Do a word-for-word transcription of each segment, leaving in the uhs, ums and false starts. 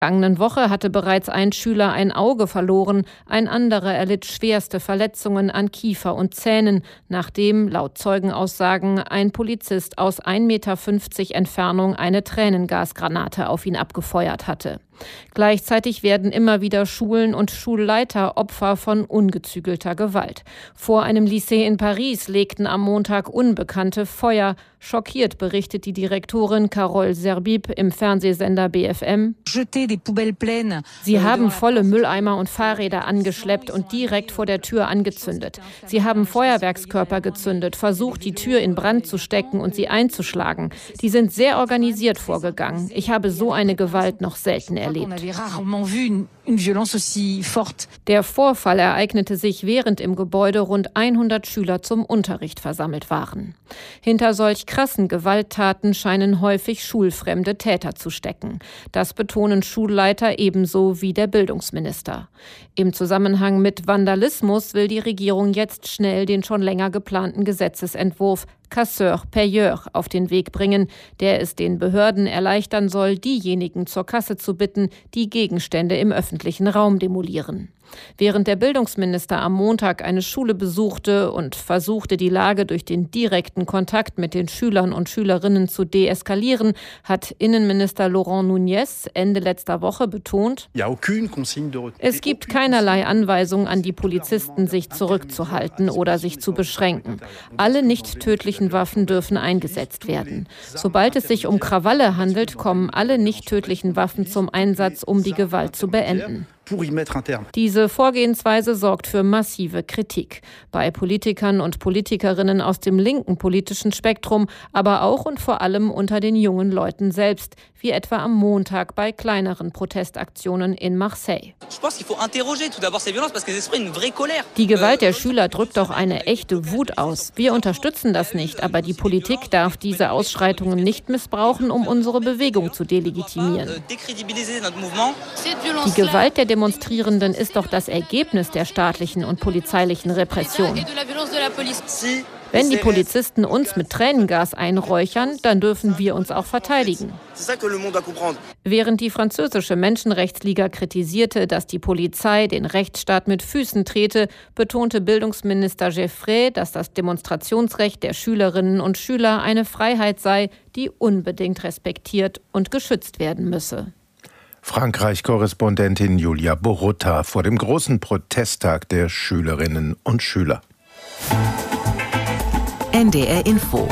Vergangenen Woche hatte bereits ein Schüler ein Auge verloren, ein anderer erlitt schwerste Verletzungen an Kiefer und Zähnen, nachdem, laut Zeugenaussagen, ein Polizist aus ein Meter fünfzig Entfernung eine Tränengasgranate auf ihn abgefeuert hatte. Gleichzeitig werden immer wieder Schulen und Schulleiter Opfer von ungezügelter Gewalt. Vor einem Lycée in Paris legten am Montag Unbekannte Feuer. Schockiert berichtet die Direktorin Carole Zerbib im Fernsehsender B F M. Sie haben volle Mülleimer und Fahrräder angeschleppt und direkt vor der Tür angezündet. Sie haben Feuerwerkskörper gezündet, versucht, die Tür in Brand zu stecken und sie einzuschlagen. Die sind sehr organisiert vorgegangen. Ich habe so eine Gewalt noch selten erlebt. Der Vorfall ereignete sich, während im Gebäude rund hundert Schüler zum Unterricht versammelt waren. Hinter solch krassen Gewalttaten scheinen häufig schulfremde Täter zu stecken. Das betonen Schulleiter ebenso wie der Bildungsminister. Im Zusammenhang mit Vandalismus will die Regierung jetzt schnell den schon länger geplanten Gesetzesentwurf Casseur-Payeur auf den Weg bringen, der es den Behörden erleichtern soll, diejenigen zur Kasse zu bitten, die Gegenstände im öffentlichen Raum demolieren. Während der Bildungsminister am Montag eine Schule besuchte und versuchte, die Lage durch den direkten Kontakt mit den Schülern und Schülerinnen zu deeskalieren, hat Innenminister Laurent Nunez Ende letzter Woche betont, es gibt keinerlei Anweisung an die Polizisten, sich zurückzuhalten oder sich zu beschränken. Alle nicht tödlichen Waffen dürfen eingesetzt werden. Sobald es sich um Krawalle handelt, kommen alle nicht tödlichen Waffen zum Einsatz, um die Gewalt zu beenden. Diese Vorgehensweise sorgt für massive Kritik. Bei Politikern und Politikerinnen aus dem linken politischen Spektrum, aber auch und vor allem unter den jungen Leuten selbst, wie etwa am Montag bei kleineren Protestaktionen in Marseille. Die Gewalt der Schüler drückt doch eine echte Wut aus. Wir unterstützen das nicht, aber die Politik darf diese Ausschreitungen nicht missbrauchen, um unsere Bewegung zu delegitimieren. Die Gewalt der Demonstrierenden ist doch das Ergebnis der staatlichen und polizeilichen Repression. Wenn die Polizisten uns mit Tränengas einräuchern, dann dürfen wir uns auch verteidigen. Während die französische Menschenrechtsliga kritisierte, dass die Polizei den Rechtsstaat mit Füßen trete, betonte Bildungsminister Geffray, dass das Demonstrationsrecht der Schülerinnen und Schüler eine Freiheit sei, die unbedingt respektiert und geschützt werden müsse. Frankreich-Korrespondentin Julia Borutta vor dem großen Protesttag der Schülerinnen und Schüler. N D R Info.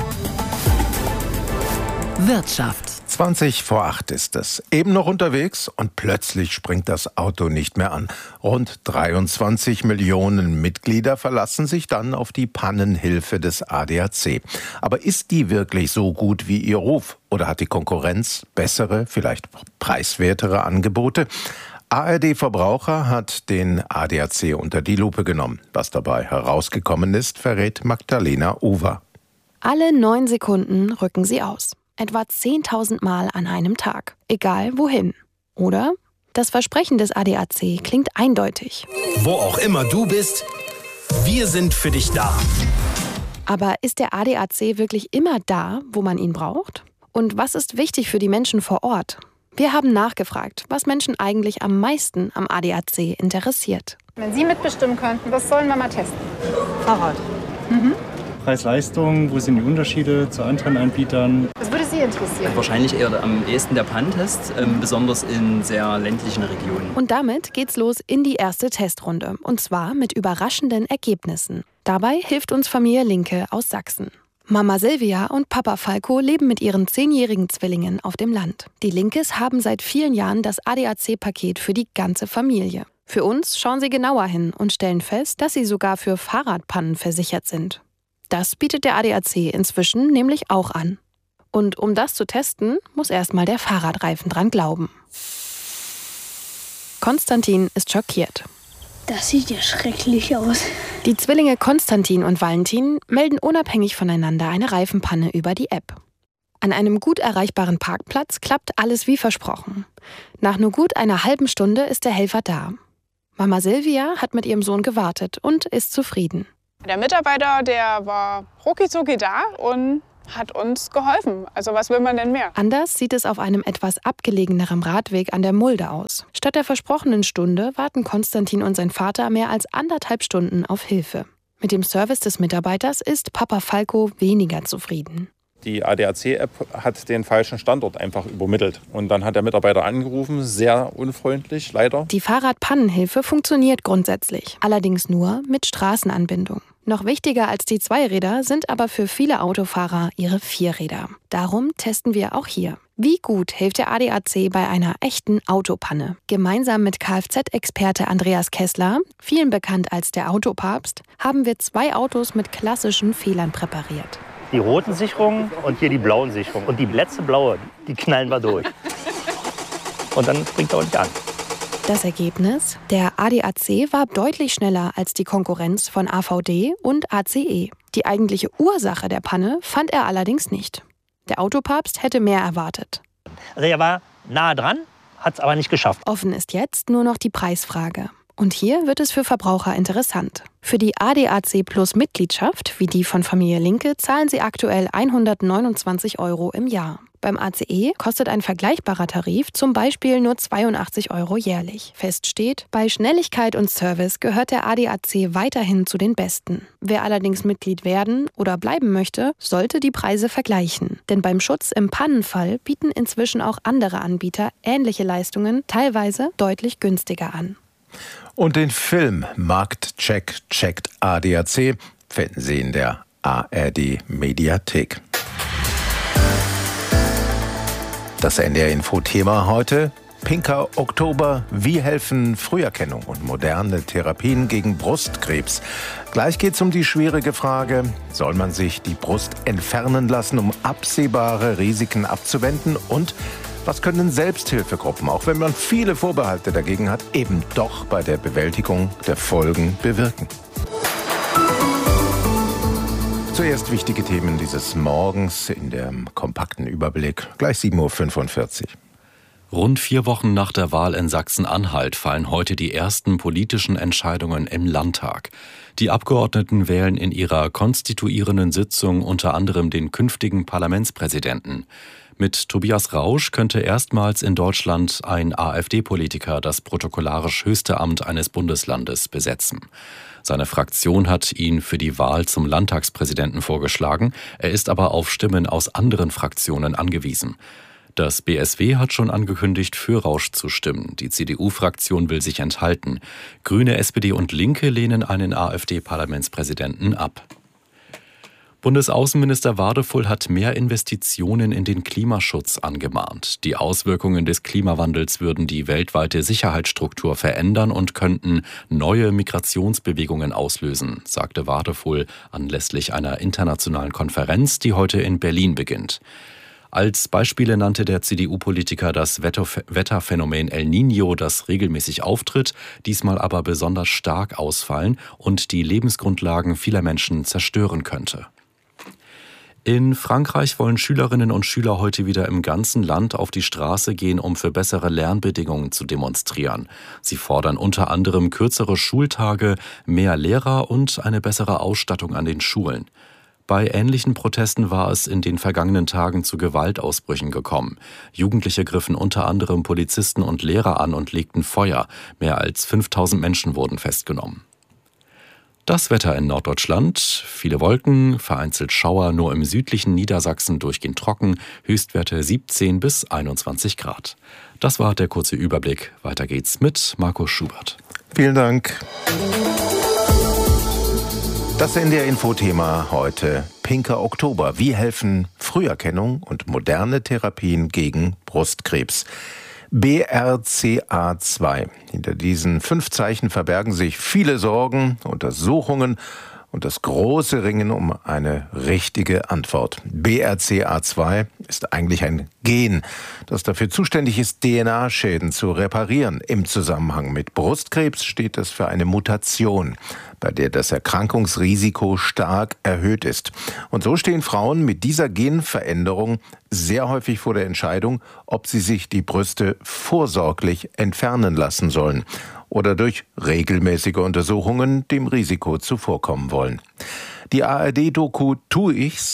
Wirtschaft. zwanzig vor acht ist es. Eben noch unterwegs und plötzlich springt das Auto nicht mehr an. Rund dreiundzwanzig Millionen Mitglieder verlassen sich dann auf die Pannenhilfe des A D A C. Aber ist die wirklich so gut wie ihr Ruf? Oder hat die Konkurrenz bessere, vielleicht preiswertere Angebote? A R D Verbraucher hat den A D A C unter die Lupe genommen. Was dabei herausgekommen ist, verrät Magdalena Uwer. Alle neun Sekunden rücken sie aus. Etwa zehntausend Mal an einem Tag. Egal wohin. Oder? Das Versprechen des A D A C klingt eindeutig. Wo auch immer du bist, wir sind für dich da. Aber ist der A D A C wirklich immer da, wo man ihn braucht? Und was ist wichtig für die Menschen vor Ort? Wir haben nachgefragt, was Menschen eigentlich am meisten am A D A C interessiert. Wenn Sie mitbestimmen könnten, was sollen wir mal testen? Fahrrad. Mhm. Preis-Leistung, wo sind die Unterschiede zu anderen Anbietern? Was würde Sie interessieren? Wahrscheinlich eher am ehesten der Panntest, ähm, besonders in sehr ländlichen Regionen. Und damit geht's los in die erste Testrunde. Und zwar mit überraschenden Ergebnissen. Dabei hilft uns Familie Linke aus Sachsen. Mama Silvia und Papa Falco leben mit ihren zehnjährigen Zwillingen auf dem Land. Die Linkes haben seit vielen Jahren das A D A C-Paket für die ganze Familie. Für uns schauen sie genauer hin und stellen fest, dass sie sogar für Fahrradpannen versichert sind. Das bietet der A D A C inzwischen nämlich auch an. Und um das zu testen, muss erstmal der Fahrradreifen dran glauben. Konstantin ist schockiert. Das sieht ja schrecklich aus. Die Zwillinge Konstantin und Valentin melden unabhängig voneinander eine Reifenpanne über die App. An einem gut erreichbaren Parkplatz klappt alles wie versprochen. Nach nur gut einer halben Stunde ist der Helfer da. Mama Silvia hat mit ihrem Sohn gewartet und ist zufrieden. Der Mitarbeiter, der war rucki-zucki da und hat uns geholfen. Also was will man denn mehr? Anders sieht es auf einem etwas abgelegeneren Radweg an der Mulde aus. Statt der versprochenen Stunde warten Konstantin und sein Vater mehr als anderthalb Stunden auf Hilfe. Mit dem Service des Mitarbeiters ist Papa Falco weniger zufrieden. Die A D A C-App hat den falschen Standort einfach übermittelt. Und dann hat der Mitarbeiter angerufen, sehr unfreundlich, leider. Die Fahrradpannenhilfe funktioniert grundsätzlich, allerdings nur mit Straßenanbindung. Noch wichtiger als die Zweiräder sind aber für viele Autofahrer ihre Vierräder. Darum testen wir auch hier. Wie gut hilft der A D A C bei einer echten Autopanne? Gemeinsam mit Kfz-Experte Andreas Kessler, vielen bekannt als der Autopapst, haben wir zwei Autos mit klassischen Fehlern präpariert. Die roten Sicherungen und hier die blauen Sicherungen. Und die letzte blaue, die knallen wir durch. Und dann springt er auch nicht an. Das Ergebnis? Der A D A C war deutlich schneller als die Konkurrenz von A V D und A C E. Die eigentliche Ursache der Panne fand er allerdings nicht. Der Autopapst hätte mehr erwartet. Also er war nah dran, hat es aber nicht geschafft. Offen ist jetzt nur noch die Preisfrage. Und hier wird es für Verbraucher interessant. Für die A D A C Plus Mitgliedschaft, wie die von Familie Linke, zahlen sie aktuell hundertneunundzwanzig Euro im Jahr. Beim A C E kostet ein vergleichbarer Tarif zum Beispiel nur zweiundachtzig Euro jährlich. Fest steht, bei Schnelligkeit und Service gehört der A D A C weiterhin zu den besten. Wer allerdings Mitglied werden oder bleiben möchte, sollte die Preise vergleichen. Denn beim Schutz im Pannenfall bieten inzwischen auch andere Anbieter ähnliche Leistungen teilweise deutlich günstiger an. Und den Film Marktcheck checkt A D A C finden Sie in der A R D-Mediathek. Das N D R-Info-Thema heute: Pinker Oktober. Wie helfen Früherkennung und moderne Therapien gegen Brustkrebs? Gleich geht es um die schwierige Frage: Soll man sich die Brust entfernen lassen, um absehbare Risiken abzuwenden? Und was können Selbsthilfegruppen, auch wenn man viele Vorbehalte dagegen hat, eben doch bei der Bewältigung der Folgen bewirken? Zuerst wichtige Themen dieses Morgens in dem kompakten Überblick. Gleich sieben Uhr fünfundvierzig. Rund vier Wochen nach der Wahl in Sachsen-Anhalt fallen heute die ersten politischen Entscheidungen im Landtag. Die Abgeordneten wählen in ihrer konstituierenden Sitzung unter anderem den künftigen Parlamentspräsidenten. Mit Tobias Rausch könnte erstmals in Deutschland ein AfD-Politiker das protokollarisch höchste Amt eines Bundeslandes besetzen. Seine Fraktion hat ihn für die Wahl zum Landtagspräsidenten vorgeschlagen. Er ist aber auf Stimmen aus anderen Fraktionen angewiesen. Das B S W hat schon angekündigt, für Rausch zu stimmen. Die C D U-Fraktion will sich enthalten. Grüne, S P D und Linke lehnen einen AfD-Parlamentspräsidenten ab. Bundesaußenminister Wadefull hat mehr Investitionen in den Klimaschutz angemahnt. Die Auswirkungen des Klimawandels würden die weltweite Sicherheitsstruktur verändern und könnten neue Migrationsbewegungen auslösen, sagte Wadefull anlässlich einer internationalen Konferenz, die heute in Berlin beginnt. Als Beispiele nannte der C D U-Politiker das Wetterphänomen El Niño, das regelmäßig auftritt, diesmal aber besonders stark ausfallen und die Lebensgrundlagen vieler Menschen zerstören könnte. In Frankreich wollen Schülerinnen und Schüler heute wieder im ganzen Land auf die Straße gehen, um für bessere Lernbedingungen zu demonstrieren. Sie fordern unter anderem kürzere Schultage, mehr Lehrer und eine bessere Ausstattung an den Schulen. Bei ähnlichen Protesten war es in den vergangenen Tagen zu Gewaltausbrüchen gekommen. Jugendliche griffen unter anderem Polizisten und Lehrer an und legten Feuer. Mehr als fünftausend Menschen wurden festgenommen. Das Wetter in Norddeutschland: viele Wolken, vereinzelt Schauer, nur im südlichen Niedersachsen durchgehend trocken, Höchstwerte siebzehn bis einundzwanzig Grad. Das war der kurze Überblick. Weiter geht's mit Markus Schubert. Vielen Dank. Das N D R-Info-Thema heute: Pinker Oktober. Wie helfen Früherkennung und moderne Therapien gegen Brustkrebs? B R C A zwei. Hinter diesen fünf Zeichen verbergen sich viele Sorgen, Untersuchungen und das große Ringen um eine richtige Antwort. B R C A zwei ist eigentlich ein Gen, das dafür zuständig ist, D N A-Schäden zu reparieren. Im Zusammenhang mit Brustkrebs steht es für eine Mutation, bei der das Erkrankungsrisiko stark erhöht ist. Und so stehen Frauen mit dieser Genveränderung sehr häufig vor der Entscheidung, ob sie sich die Brüste vorsorglich entfernen lassen sollen oder durch regelmäßige Untersuchungen dem Risiko zuvorkommen wollen. Die A R D-Doku Tu ich's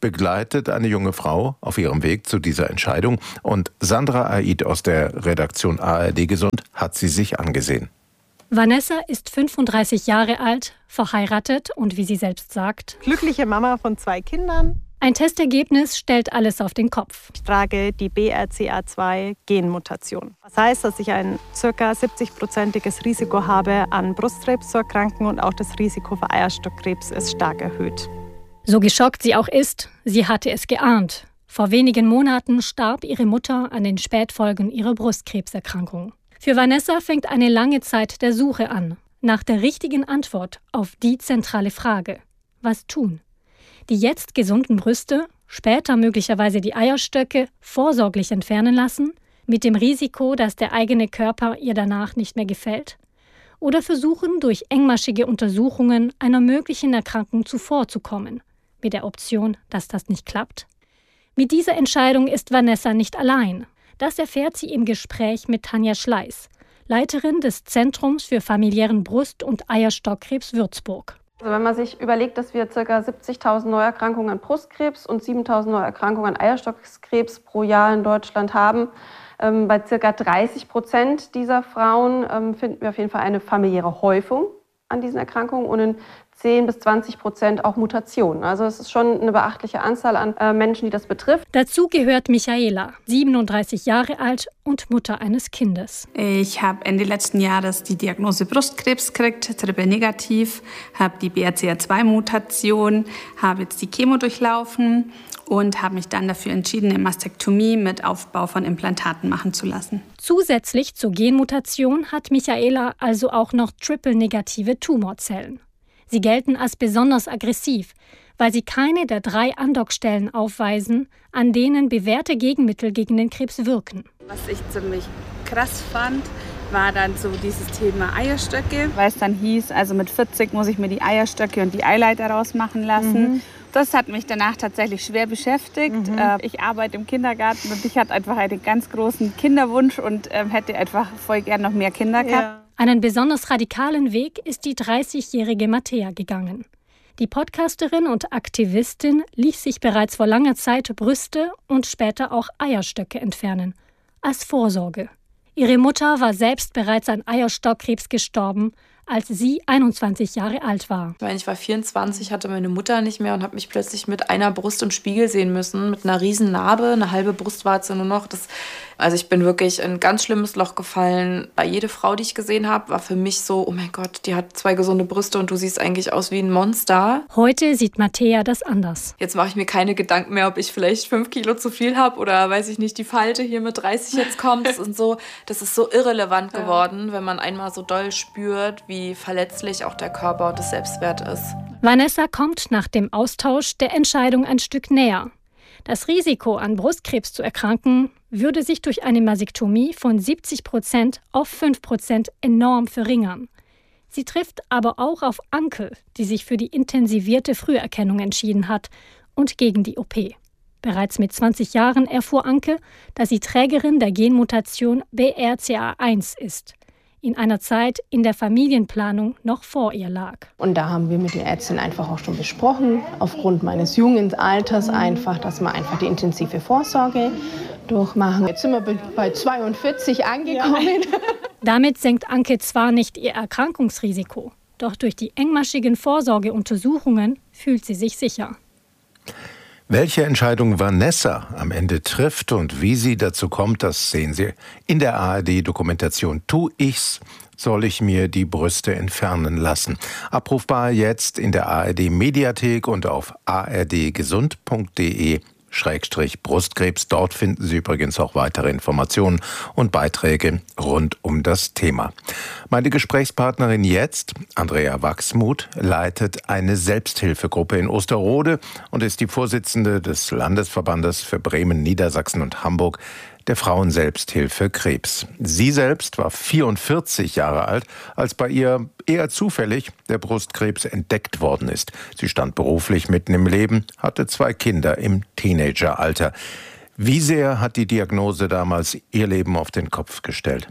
begleitet eine junge Frau auf ihrem Weg zu dieser Entscheidung. Und Sandra Aid aus der Redaktion A R D Gesund hat sie sich angesehen. Vanessa ist fünfunddreißig Jahre alt, verheiratet und, wie sie selbst sagt, glückliche Mama von zwei Kindern. Ein Testergebnis stellt alles auf den Kopf. Ich trage die B R C A zwei Genmutation. Das heißt, dass ich ein ca. siebzig-prozentiges Risiko habe, an Brustkrebs zu erkranken und auch das Risiko für Eierstockkrebs ist stark erhöht. So geschockt sie auch ist, sie hatte es geahnt. Vor wenigen Monaten starb ihre Mutter an den Spätfolgen ihrer Brustkrebserkrankung. Für Vanessa fängt eine lange Zeit der Suche an, nach der richtigen Antwort auf die zentrale Frage: Was tun? Die jetzt gesunden Brüste, später möglicherweise die Eierstöcke, vorsorglich entfernen lassen, mit dem Risiko, dass der eigene Körper ihr danach nicht mehr gefällt? Oder versuchen, durch engmaschige Untersuchungen einer möglichen Erkrankung zuvorzukommen, mit der Option, dass das nicht klappt? Mit dieser Entscheidung ist Vanessa nicht allein. Das erfährt sie im Gespräch mit Tanja Schleiß, Leiterin des Zentrums für familiären Brust- und Eierstockkrebs Würzburg. Also wenn man sich überlegt, dass wir ca. siebzigtausend Neuerkrankungen an Brustkrebs und siebentausend Neuerkrankungen an Eierstockkrebs pro Jahr in Deutschland haben, ähm, bei ca. dreißig Prozent dieser Frauen ähm, finden wir auf jeden Fall eine familiäre Häufung an diesen Erkrankungen und in zehn bis zwanzig Prozent auch Mutationen. Also es ist schon eine beachtliche Anzahl an äh, Menschen, die das betrifft. Dazu gehört Michaela, siebenunddreißig Jahre alt und Mutter eines Kindes. Ich habe Ende letzten Jahres die Diagnose Brustkrebs gekriegt, triple negativ, habe die B R C A zwei Mutation, habe jetzt die Chemo durchlaufen und habe mich dann dafür entschieden, eine Mastektomie mit Aufbau von Implantaten machen zu lassen. Zusätzlich zur Genmutation hat Michaela also auch noch triple-negative Tumorzellen. Sie gelten als besonders aggressiv, weil sie keine der drei Andockstellen aufweisen, an denen bewährte Gegenmittel gegen den Krebs wirken. Was ich ziemlich krass fand, war dann so dieses Thema Eierstöcke. Weil es dann hieß, also mit vierzig muss ich mir die Eierstöcke und die Eileiter rausmachen lassen. Mhm. Das hat mich danach tatsächlich schwer beschäftigt. Mhm. Ich arbeite im Kindergarten und ich hatte einfach einen ganz großen Kinderwunsch und hätte einfach voll gern noch mehr Kinder gehabt. Ja. Einen besonders radikalen Weg ist die dreißigjährige Mattea gegangen. Die Podcasterin und Aktivistin ließ sich bereits vor langer Zeit Brüste und später auch Eierstöcke entfernen. Als Vorsorge. Ihre Mutter war selbst bereits an Eierstockkrebs gestorben, als sie einundzwanzig Jahre alt war. Ich meine, ich war vierundzwanzig, hatte meine Mutter nicht mehr und habe mich plötzlich mit einer Brust im Spiegel sehen müssen, mit einer riesen Narbe, eine halbe Brustwarze nur noch. Das, also ich bin wirklich in ein ganz schlimmes Loch gefallen. Bei jede Frau, die ich gesehen habe, war für mich so, oh mein Gott, die hat zwei gesunde Brüste und du siehst eigentlich aus wie ein Monster. Heute sieht Mattea das anders. Jetzt mache ich mir keine Gedanken mehr, ob ich vielleicht fünf Kilo zu viel habe oder, weiß ich nicht, die Falte hier mit dreißig jetzt kommt. Das ist so, das ist so irrelevant geworden, wenn man einmal so doll spürt, wie verletzlich auch der Körper und das Selbstwert ist. Vanessa kommt nach dem Austausch der Entscheidung ein Stück näher. Das Risiko, an Brustkrebs zu erkranken, würde sich durch eine Masektomie von siebzig Prozent auf fünf Prozent enorm verringern. Sie trifft aber auch auf Anke, die sich für die intensivierte Früherkennung entschieden hat und gegen die O P. Bereits mit zwanzig Jahren erfuhr Anke, dass sie Trägerin der Genmutation B R C A eins ist. In einer Zeit, in der Familienplanung noch vor ihr lag. Und da haben wir mit der Ärztin einfach auch schon besprochen, aufgrund meines jungen Alters einfach, dass wir einfach die intensive Vorsorge durchmachen. Jetzt sind wir bei zweiundvierzig angekommen. Ja. Damit senkt Anke zwar nicht ihr Erkrankungsrisiko, doch durch die engmaschigen Vorsorgeuntersuchungen fühlt sie sich sicher. Welche Entscheidung Vanessa am Ende trifft und wie sie dazu kommt, das sehen Sie in der A R D-Dokumentation Tu ich's, soll ich mir die Brüste entfernen lassen. Abrufbar jetzt in der A R D-Mediathek und auf a r d gesund punkt d e Schrägstrich Brustkrebs. Dort finden Sie übrigens auch weitere Informationen und Beiträge rund um das Thema. Meine Gesprächspartnerin jetzt, Andrea Wachsmuth, leitet eine Selbsthilfegruppe in Osterode und ist die Vorsitzende des Landesverbandes für Bremen, Niedersachsen und Hamburg der Frauenselbsthilfe Krebs. Sie selbst war vierundvierzig Jahre alt, als bei ihr eher zufällig der Brustkrebs entdeckt worden ist. Sie stand beruflich mitten im Leben, hatte zwei Kinder im Teenageralter. Wie sehr hat die Diagnose damals ihr Leben auf den Kopf gestellt?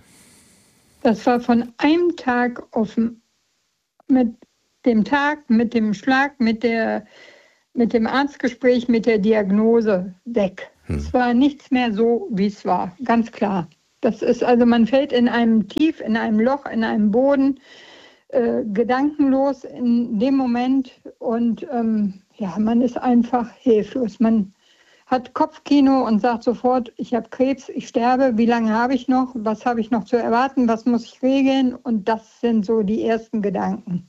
Das war von einem Tag auf mit dem Tag, mit dem Schlag, mit der mit dem Arztgespräch, mit der Diagnose weg. Hm. Es war nichts mehr so, wie es war, ganz klar. Das ist also, man fällt in einem Tief, in einem Loch, in einem Boden, äh, gedankenlos in dem Moment und ähm, ja, man ist einfach hilflos. Man hat Kopfkino und sagt sofort, ich habe Krebs, ich sterbe, wie lange habe ich noch, was habe ich noch zu erwarten, was muss ich regeln, und das sind so die ersten Gedanken.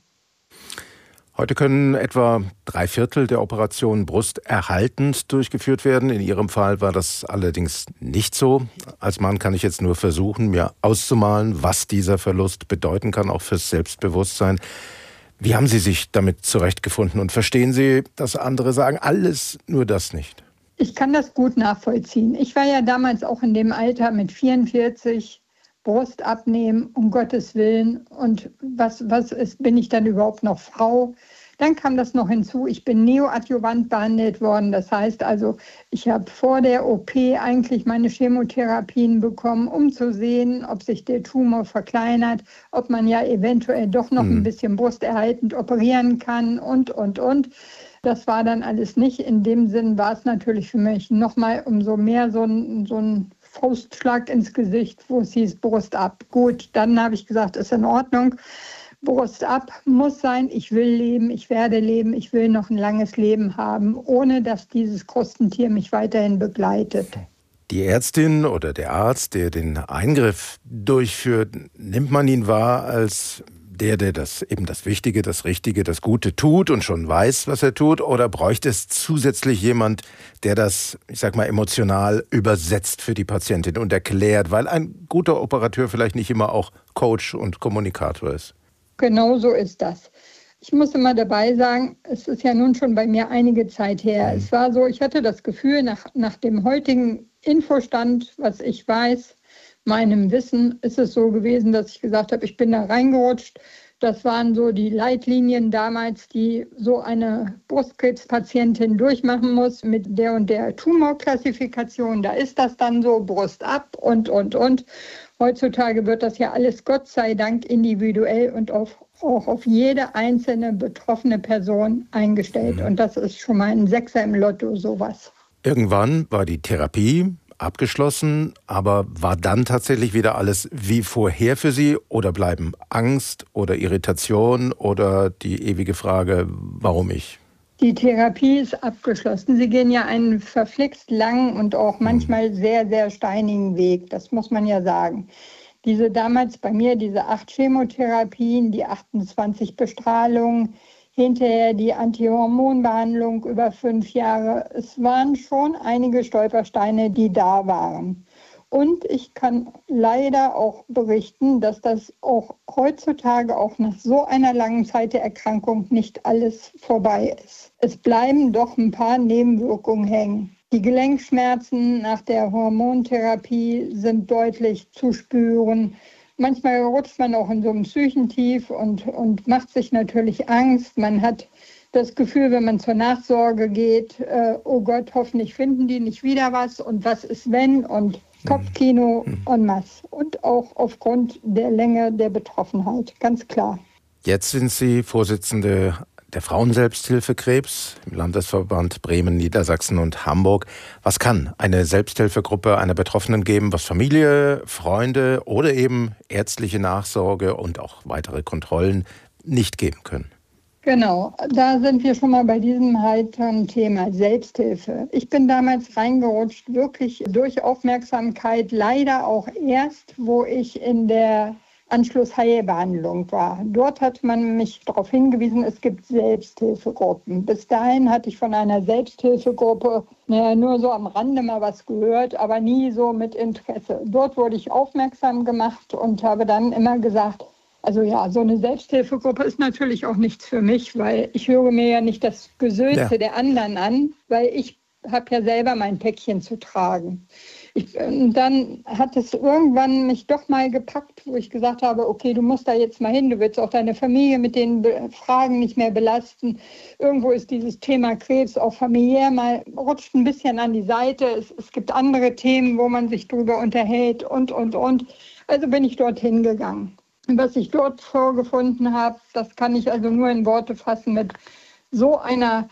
Heute können etwa drei Viertel der Operationen brusterhaltend durchgeführt werden. In Ihrem Fall war das allerdings nicht so. Als Mann kann ich jetzt nur versuchen, mir auszumalen, was dieser Verlust bedeuten kann, auch fürs Selbstbewusstsein. Wie haben Sie sich damit zurechtgefunden und verstehen Sie, dass andere sagen, alles, nur das nicht? Ich kann das gut nachvollziehen. Ich war ja damals auch in dem Alter mit vierundvierzig, Brust abnehmen, um Gottes Willen. Und was, was ist, bin ich dann überhaupt noch Frau? Dann kam das noch hinzu, ich bin neoadjuvant behandelt worden. Das heißt also, ich habe vor der O P eigentlich meine Chemotherapien bekommen, um zu sehen, ob sich der Tumor verkleinert, ob man ja eventuell doch noch hm. ein bisschen brusterhaltend operieren kann und, und, und. Das war dann alles nicht. In dem Sinn war es natürlich für mich nochmal umso mehr so ein, so ein Faustschlag ins Gesicht, wo es hieß, Brust ab. Gut, dann habe ich gesagt, ist in Ordnung. Brust ab muss sein, ich will leben, ich werde leben, ich will noch ein langes Leben haben, ohne dass dieses Krustentier mich weiterhin begleitet. Die Ärztin oder der Arzt, der den Eingriff durchführt, nimmt man ihn wahr als der, der das eben das Wichtige, das Richtige, das Gute tut und schon weiß, was er tut? Oder bräuchte es zusätzlich jemand, der das, ich sag mal, emotional übersetzt für die Patientin und erklärt, weil ein guter Operateur vielleicht nicht immer auch Coach und Kommunikator ist? Genau so ist das. Ich muss immer dabei sagen, es ist ja nun schon bei mir einige Zeit her. Mhm. Es war so, ich hatte das Gefühl, nach, nach dem heutigen Infostand, was ich weiß, meinem Wissen, ist es so gewesen, dass ich gesagt habe, ich bin da reingerutscht. Das waren so die Leitlinien damals, die so eine Brustkrebspatientin durchmachen muss mit der und der Tumorklassifikation. Da ist das dann so, Brust ab und, und, und. Heutzutage wird das ja alles Gott sei Dank individuell und auf, auch auf jede einzelne betroffene Person eingestellt. Mhm. Und das ist schon mal ein Sechser im Lotto, sowas. Irgendwann war die Therapie abgeschlossen, aber war dann tatsächlich wieder alles wie vorher für Sie oder bleiben Angst oder Irritation oder die ewige Frage, warum ich? Die Therapie ist abgeschlossen. Sie gehen ja einen verflixt langen und auch manchmal sehr, sehr steinigen Weg, das muss man ja sagen. Diese damals bei mir, diese acht Chemotherapien, die achtundzwanzig Bestrahlungen, hinterher die Antihormonbehandlung über fünf Jahre. Es waren schon einige Stolpersteine, die da waren. Und ich kann leider auch berichten, dass das auch heutzutage, auch nach so einer langen Zeit der Erkrankung, nicht alles vorbei ist. Es bleiben doch ein paar Nebenwirkungen hängen. Die Gelenkschmerzen nach der Hormontherapie sind deutlich zu spüren. Manchmal rutscht man auch in so einem Psychentief und, und macht sich natürlich Angst. Man hat das Gefühl, wenn man zur Nachsorge geht, äh, oh Gott, hoffentlich finden die nicht wieder was und was ist wenn, und Kopfkino en masse. Und auch aufgrund der Länge der Betroffenheit, ganz klar. Jetzt sind Sie Vorsitzende der Frauenselbsthilfe Krebs im Landesverband Bremen, Niedersachsen und Hamburg. Was kann eine Selbsthilfegruppe einer Betroffenen geben, was Familie, Freunde oder eben ärztliche Nachsorge und auch weitere Kontrollen nicht geben können? Genau, da sind wir schon mal bei diesem heiteren Thema Selbsthilfe. Ich bin damals reingerutscht, wirklich durch Aufmerksamkeit, leider auch erst, wo ich in der Anschlussheilbehandlung war. Dort hat man mich darauf hingewiesen, es gibt Selbsthilfegruppen. Bis dahin hatte ich von einer Selbsthilfegruppe naja, nur so am Rande mal was gehört, aber nie so mit Interesse. Dort wurde ich aufmerksam gemacht und habe dann immer gesagt, also ja, so eine Selbsthilfegruppe ist natürlich auch nichts für mich, weil ich höre mir ja nicht das Gesülze ja. der anderen an, weil ich habe ja selber mein Päckchen zu tragen. Ich, und dann hat es irgendwann mich doch mal gepackt, wo ich gesagt habe, okay, du musst da jetzt mal hin, du willst auch deine Familie mit den Be- Fragen nicht mehr belasten. Irgendwo ist dieses Thema Krebs auch familiär mal, rutscht ein bisschen an die Seite. Es, es gibt andere Themen, wo man sich drüber unterhält und, und, und. Also bin ich dorthin gegangen. Und was ich dort vorgefunden habe, das kann ich also nur in Worte fassen mit so einer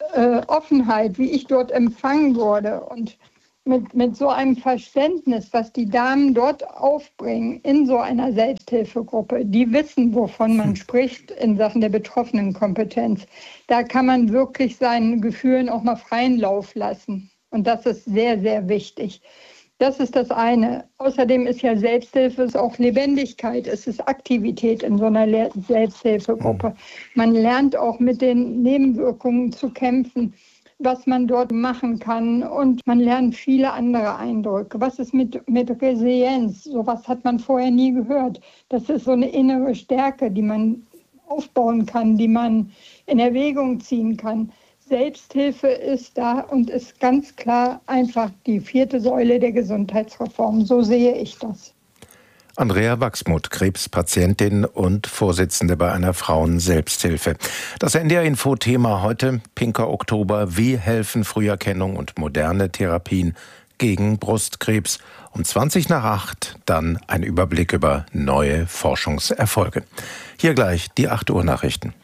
äh, Offenheit, wie ich dort empfangen wurde und mit, mit so einem Verständnis, was die Damen dort aufbringen in so einer Selbsthilfegruppe, die wissen, wovon man spricht in Sachen der Betroffenenkompetenz. Da kann man wirklich seinen Gefühlen auch mal freien Lauf lassen. Und das ist sehr, sehr wichtig. Das ist das eine. Außerdem ist ja Selbsthilfe ist auch Lebendigkeit, es ist Aktivität in so einer Le- Selbsthilfegruppe. Man lernt auch mit den Nebenwirkungen zu kämpfen, was man dort machen kann, und man lernt viele andere Eindrücke. Was ist mit, mit Resilienz? Sowas hat man vorher nie gehört. Das ist so eine innere Stärke, die man aufbauen kann, die man in Erwägung ziehen kann. Selbsthilfe ist da und ist ganz klar einfach die vierte Säule der Gesundheitsreform. So sehe ich das. Andrea Wachsmuth, Krebspatientin und Vorsitzende bei einer Frauen-Selbsthilfe. Das N D R-Info-Thema heute, Pinker Oktober, wie helfen Früherkennung und moderne Therapien gegen Brustkrebs. Um zwanzig nach acht dann ein Überblick über neue Forschungserfolge. Hier gleich die acht Uhr Nachrichten.